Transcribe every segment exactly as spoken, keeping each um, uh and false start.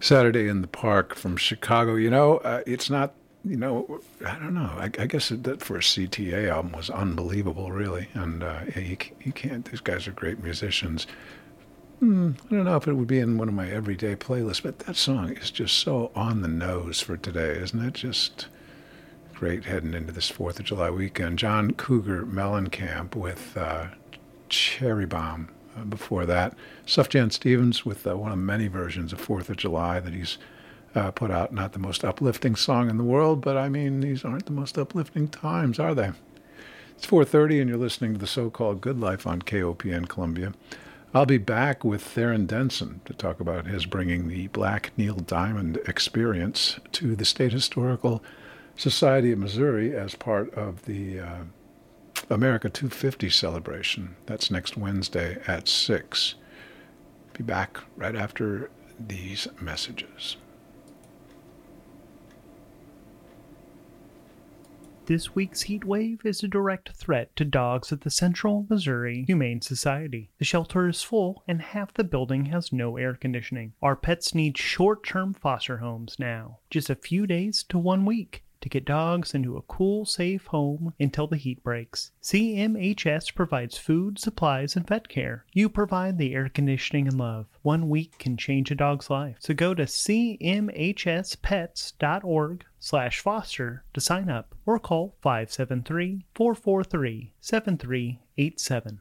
Saturday in the Park from Chicago. You know, uh, it's not, you know, I don't know. I, I guess it, that for a C T A album was unbelievable, really. And uh, yeah, you, you can't, these guys are great musicians. Mm, I don't know if it would be in one of my everyday playlists, but that song is just so on the nose for today, isn't it? Just great heading into this fourth of July weekend. John Cougar Mellencamp with uh, Cherry Bomb. Uh, before that, Sufjan Stevens with uh, one of many versions of fourth of July that he's uh, put out. Not the most uplifting song in the world, but I mean, these aren't the most uplifting times, are they? It's four thirty and you're listening to the so-called Good Life on K O P N Columbia. I'll be back with Theron Denson to talk about his bringing the Black Neil Diamond experience to the State Historical Society of Missouri as part of the uh, America two fifty celebration. That's next Wednesday at six. Be back right after these messages. This week's heat wave is a direct threat to dogs at the Central Missouri Humane Society. The shelter is full and half the building has no air conditioning. Our pets need short-term foster homes now. Just a few days to one week to get dogs into a cool, safe home until the heat breaks. C M H S provides food, supplies, and vet care. You provide the air conditioning and love. One week can change a dog's life. So go to c m h s pets dot org slash foster to sign up or call five seven three, four four three, seven three eight seven.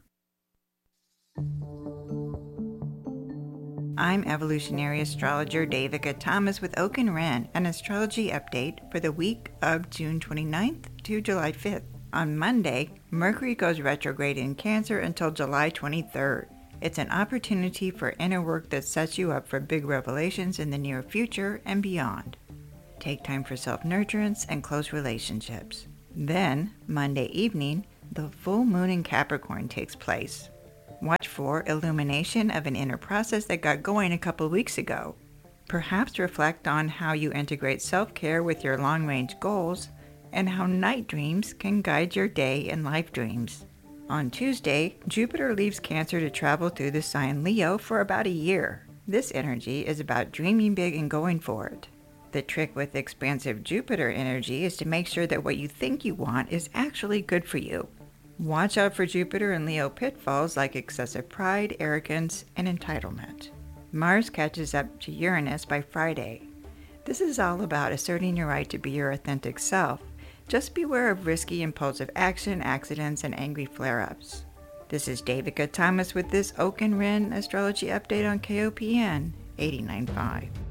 I'm evolutionary astrologer Devika Thomas with Oak and Wren, an astrology update for the week of June twenty-ninth to July fifth. On Monday, Mercury goes retrograde in Cancer until July twenty-third. It's an opportunity for inner work that sets you up for big revelations in the near future and beyond. Take time for self-nurturance and close relationships. Then, Monday evening, the full moon in Capricorn takes place. Watch for illumination of an inner process that got going a couple weeks ago. Perhaps reflect on how you integrate self-care with your long-range goals and how night dreams can guide your day and life dreams. On Tuesday, Jupiter leaves Cancer to travel through the sign Leo for about a year. This energy is about dreaming big and going for it. The trick with expansive Jupiter energy is to make sure that what you think you want is actually good for you. Watch out for Jupiter and Leo pitfalls like excessive pride, arrogance, and entitlement. Mars catches up to Uranus by Friday. This is all about asserting your right to be your authentic self. Just beware of risky, impulsive action, accidents, and angry flare-ups. This is Devika Thomas with this Oak and Wren astrology update on K O P N eighty-nine point five.